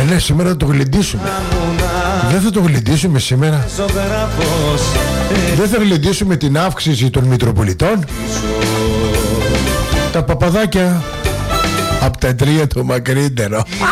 Ναι, σήμερα θα το γλεντήσουμε. Δεν θα το γλεντήσουμε σήμερα. Δεν θα γλεντήσουμε την αύξηση των Μητροπολιτών. Τα παπαδάκια από τα 3 το μακρύτερο.